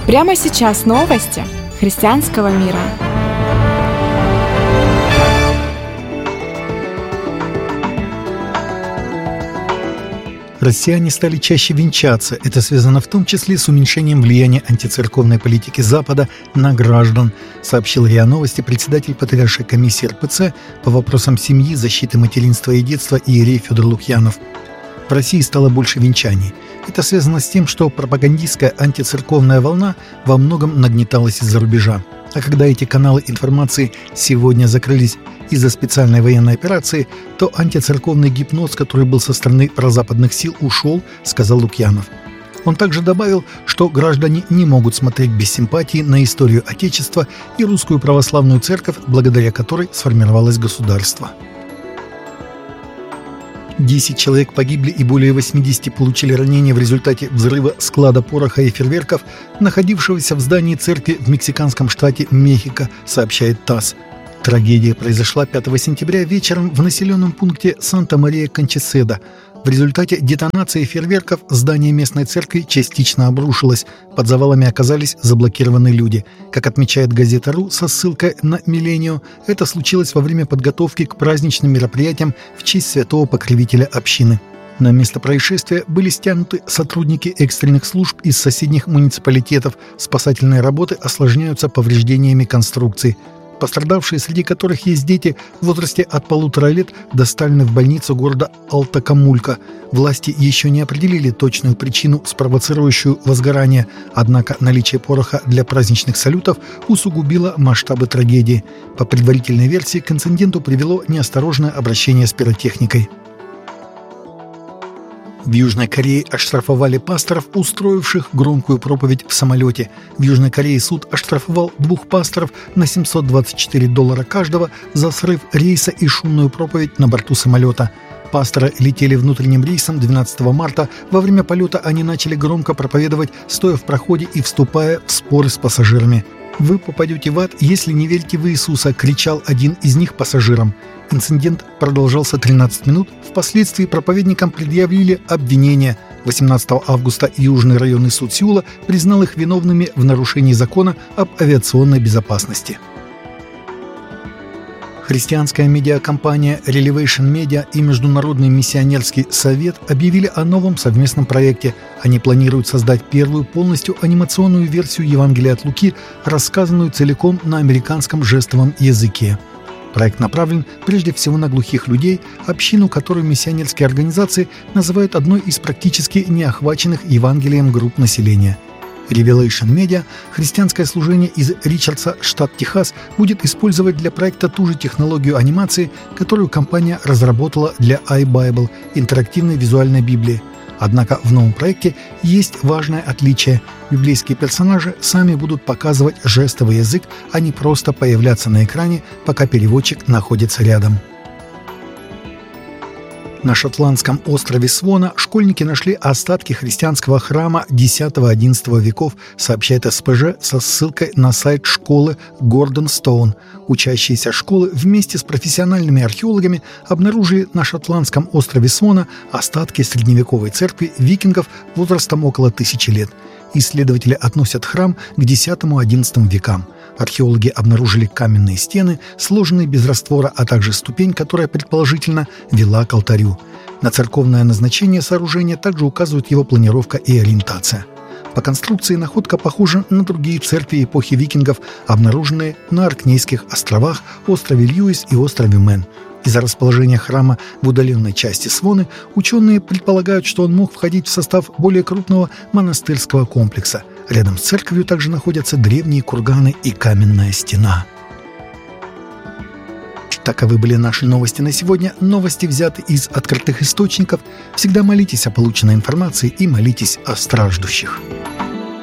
Прямо сейчас новости христианского мира. Россияне стали чаще венчаться. Это связано в том числе с уменьшением влияния антицерковной политики Запада на граждан, сообщил РИА Новости председатель Патриаршей комиссии РПЦ по вопросам семьи, защиты материнства и детства иерей Федор Лукьянов. В России стало больше венчаний. Это связано с тем, что пропагандистская антицерковная волна во многом нагнеталась из-за рубежа. А когда эти каналы информации сегодня закрылись из-за специальной военной операции, то антицерковный гипноз, который был со стороны прозападных сил, ушел, сказал Лукьянов. Он также добавил, что граждане не могут смотреть без симпатии на историю Отечества и русскую православную церковь, благодаря которой сформировалось государство. 10 человек погибли и более 80 получили ранения в результате взрыва склада пороха и фейерверков, находившегося в здании церкви в мексиканском штате Мехико, сообщает ТАСС. Трагедия произошла 5 сентября вечером в населенном пункте Санта-Мария-Кончеседа. В результате детонации фейерверков здание местной церкви частично обрушилось. Под завалами оказались заблокированы люди. Как отмечает газета «Ру» со ссылкой на «Милленио», это случилось во время подготовки к праздничным мероприятиям в честь святого покровителя общины. На место происшествия были стянуты сотрудники экстренных служб из соседних муниципалитетов. Спасательные работы осложняются повреждениями конструкций. Пострадавшие, среди которых есть дети в возрасте от 1,5 лет, доставлены в больницу города Алтакамулько. Власти еще не определили точную причину, спровоцировавшую возгорание, однако наличие пороха для праздничных салютов усугубило масштабы трагедии. По предварительной версии, к инциденту привело неосторожное обращение с пиротехникой. В Южной Корее оштрафовали пасторов, устроивших громкую проповедь в самолете. В Южной Корее суд оштрафовал 2 пасторов на $724 каждого за срыв рейса и шумную проповедь на борту самолета. Пасторы летели внутренним рейсом 12 марта. Во время полета они начали громко проповедовать, стоя в проходе и вступая в споры с пассажирами. «Вы попадете в ад, если не верите в Иисуса», — кричал один из них пассажирам. Инцидент продолжался 13 минут. Впоследствии проповедникам предъявили обвинения. 18 августа Южный районный суд Сеула признал их виновными в нарушении закона об авиационной безопасности. Христианская медиакомпания Relevation Media и Международный миссионерский совет объявили о новом совместном проекте. Они планируют создать первую полностью анимационную версию Евангелия от Луки, рассказанную целиком на американском жестовом языке. Проект направлен прежде всего на глухих людей, общину, которую миссионерские организации называют одной из практически неохваченных Евангелием групп населения. Revelation Media, христианское служение из Ричардса, штат Техас, будет использовать для проекта ту же технологию анимации, которую компания разработала для iBible, интерактивной визуальной Библии. Однако в новом проекте есть важное отличие. Библейские персонажи сами будут показывать жестовый язык, а не просто появляться на экране, пока переводчик находится рядом. На шотландском острове Свона школьники нашли остатки христианского храма X-XI веков, сообщает СПЖ со ссылкой на сайт школы Гордонстоун. Учащиеся школы вместе с профессиональными археологами обнаружили на шотландском острове Свона остатки средневековой церкви викингов возрастом около 1000 лет. Исследователи относят храм к X-XI векам. Археологи обнаружили каменные стены, сложенные без раствора, а также ступень, которая предположительно вела к алтарю. На церковное назначение сооружения также указывают его планировка и ориентация. По конструкции находка похожа на другие церкви эпохи викингов, обнаруженные на Оркнейских островах, острове Льюис и острове Мэн. Из-за расположения храма в удаленной части Своны ученые предполагают, что он мог входить в состав более крупного монастырского комплекса. Рядом с церковью также находятся древние курганы и каменная стена. Таковы были наши новости на сегодня. Новости взяты из открытых источников. Всегда молитесь о полученной информации и молитесь о страждущих.